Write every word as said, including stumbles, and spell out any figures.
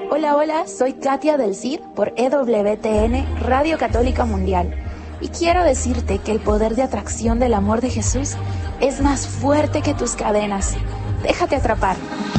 Hola, hola, soy Katia del C I R por E W T N, Radio Católica Mundial. Y quiero decirte que el poder de atracción del amor de Jesús es más fuerte que tus cadenas. Déjate atrapar.